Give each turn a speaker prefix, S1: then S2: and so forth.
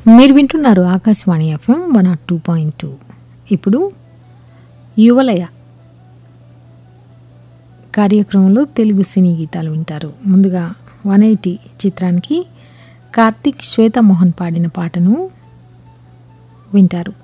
S1: మీరు వింటున్నారు ఆకాశవాణి ఎఫ్ఎం 102.2. ఇప్పుడు యువలయ కార్యక్రమంలో తెలుగు సినీ గీతాలు వింటారు. ముందుగా 180 చిత్రానికి కార్తిక్ శ్వేతమోహన్ పాడిన పాటను వింటారు.